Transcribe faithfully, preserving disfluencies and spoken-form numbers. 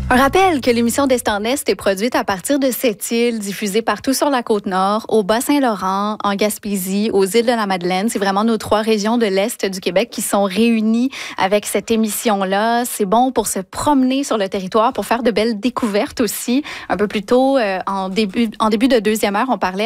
Un rappel que l'émission d'Est en Est est produite à partir de cette île, diffusée partout sur la Côte-Nord, au Bas-Saint-Laurent, en Gaspésie, aux îles de la Madeleine. C'est vraiment nos trois régions de l'Est du Québec qui sont réunies avec cette émission-là. C'est bon pour se promener sur le territoire, pour faire de belles découvertes aussi. Un peu plus tôt, euh, en début, en début de deuxième heure, on parlait